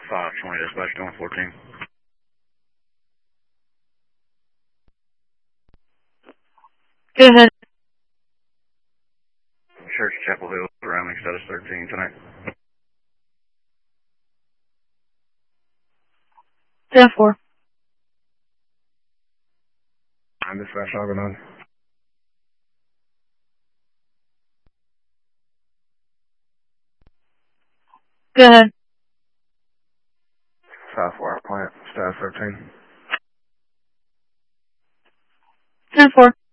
520 dispatch to 114. Go ahead. Church Chapel Hill, rounding status 13 tonight. 10-4. I'm dispatch Argonaut. Go ahead. 5-4 plant, status 13. 10-4.